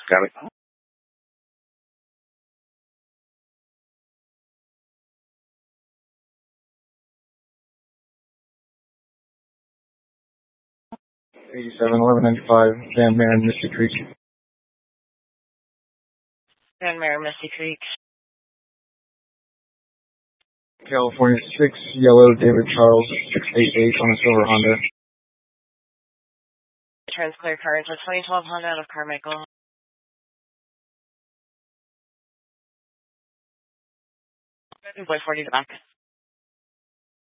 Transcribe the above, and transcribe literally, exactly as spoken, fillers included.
Got it. eighty-seven eleven ninety-five, Van Maren, Misty Creek. Van Maren, Misty Creek. California six, yellow, David Charles, six eight eight on a silver Honda. Turns clear car into twenty twelve Honda out of Carmichael. Boy forty to back.